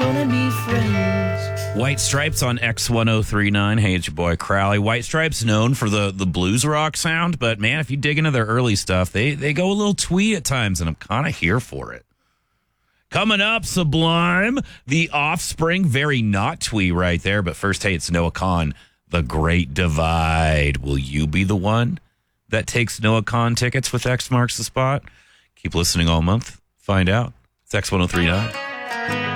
gonna need friends. White Stripes on X1039. Hey, it's your boy Crowley. White Stripes known for the blues rock sound, but man, if you dig into their early stuff, they go a little twee at times, and I'm kind of here for it. Coming up, Sublime, The Offspring, very not twee right there, but first, hey, it's Noah Kahan, The Great Divide. Will you be the one that takes Noah Kahan tickets with X Marks the Spot? Keep listening all month. Find out. It's X1039.